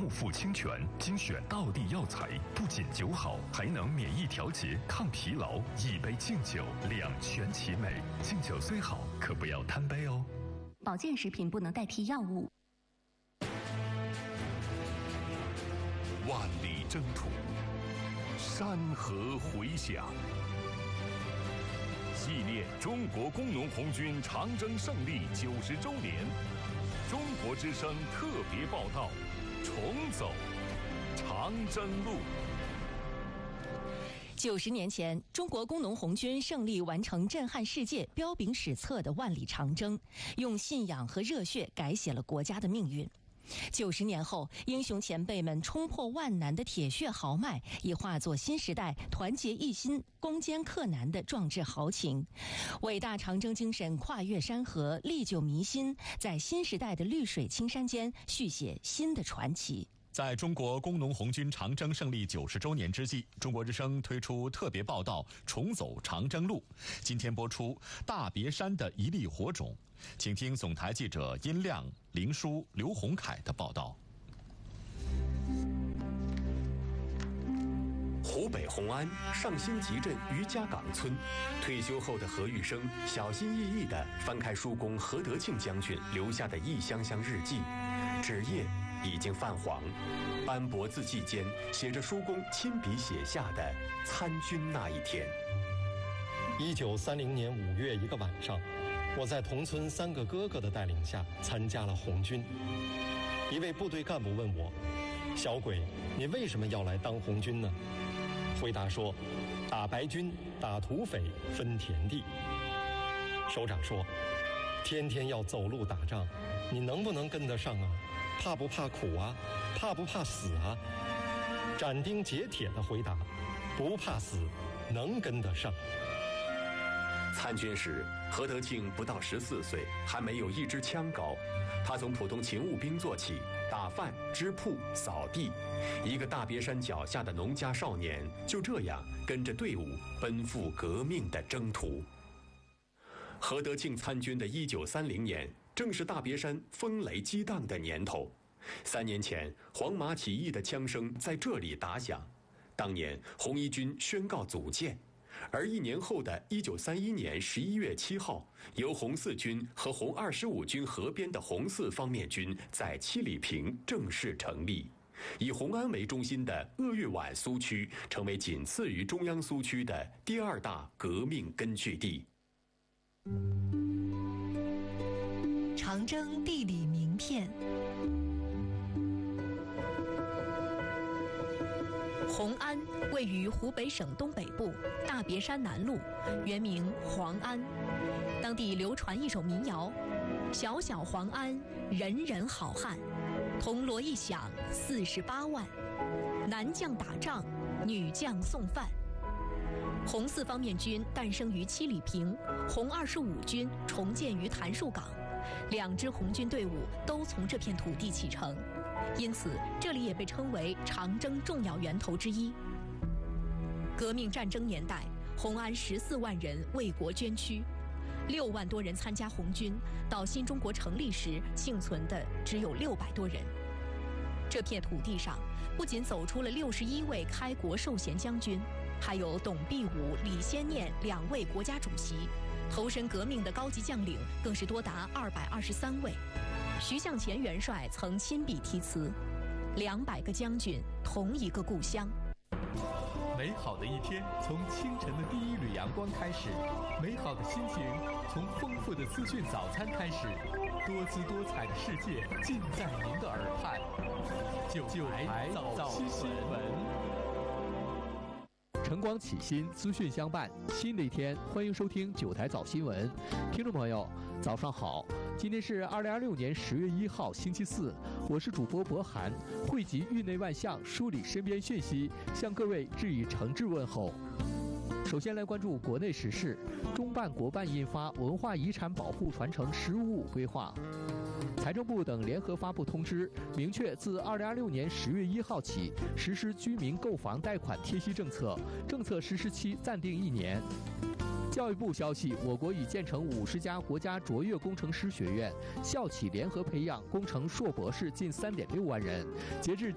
肤清泉，精选道地药材，不仅酒好，还能免疫调节、抗疲劳。一杯敬酒，两全其美。敬酒虽好，可不要贪杯哦。 保健食品不能代替药物。 万里征途，山河回响。纪念中国工农红军长征胜利90周年，中国之声特别报道：重走长征路。 90年前，中国工农红军胜利完成震撼世界、彪炳史册的万里长征，用信仰和热血改写了国家的命运。90年后，英雄前辈们冲破万难的铁血豪迈，已化作新时代团结一心、攻坚克难的壮志豪情。伟大长征精神跨越山河，历久弥新，在新时代的绿水青山间续写新的传奇。 在中国工农红军长征胜利90周年之际，中国之声推出特别报道《重走长征路》。今天播出大别山的一粒火种，请听总台记者殷亮、林舒、刘洪凯的报道。 湖北红安上新集镇余家岗村，退休后的何玉生小心翼翼地翻开叔公何德庆将军留下的一箱箱日记，纸页已经泛黄，斑驳字迹间写着叔公亲笔写下的参军那一天。 1930年5月一个晚上，我在同村3个哥哥的带领下参加了红军。一位部队干部问我：“小鬼，你为什么要来当红军呢？”回答说：“打白军，打土匪，分田地。”首长说：“天天要走路打仗，你能不能跟得上啊？怕不怕苦啊？怕不怕死啊？”斩钉截铁地回答：“不怕死，能跟得上。” 参军时，何德庆不到14岁，还没有一支枪高。他从普通勤务兵做起，打饭、织铺、扫地。一个大别山脚下的农家少年，就这样跟着队伍奔赴革命的征途。何德庆参军的1930年，正是大别山风雷激荡的年头。3年前，黄麻起义的枪声在这里打响。当年，红一军宣告组建。而1年后的1931年11月7号，由红四军和红25军合编的红四方面军在七里坪正式成立，以红安为中心的鄂豫皖苏区成为仅次于中央苏区的第2大革命根据地。 长征地理名片。红安位于湖北省东北部大别山南麓，原名黄安。当地流传一首民谣：“小小黄安，人人好汉，铜锣一响48万，男将打仗，女将送饭。”红四方面军诞生于七里坪，红25军重建于谭树岗，2支红军队伍都从这片土地启程。因此，这里也被称为长征重要源头之一。革命战争年代，红安14万人为国捐躯，6万多人参加红军，到新中国成立时，幸存的只有600多人。这片土地上，不仅走出了61位开国授衔将军，还有董必武、李先念2位国家主席，投身革命的高级将领更是多达223位。徐向前元帅曾亲笔题词：“200个将军，同一个故乡。” 美好的一天从清晨的第一缕阳光开始，美好的心情从丰富的资讯早餐开始，多姿多彩的世界尽在您的耳畔。九台早新闻。 晨光启新，资讯相伴，新的一天，欢迎收听9台早新闻。听众朋友，早上好。今天是2026年10月1号，星期四，我是主播博涵，汇集域内万象，梳理身边讯息，向各位致以诚挚问候。首先来关注国内时事，中办国办印发《文化遗产保护传承实务五规划》。财政部等联合发布通知，明确自2026年10月1号起实施居民购房贷款贴息政策，政策实施期暂定1年。教育部消息，我国已建成50家国家卓越工程师学院，校企联合培养工程硕博士近3.6万人。截至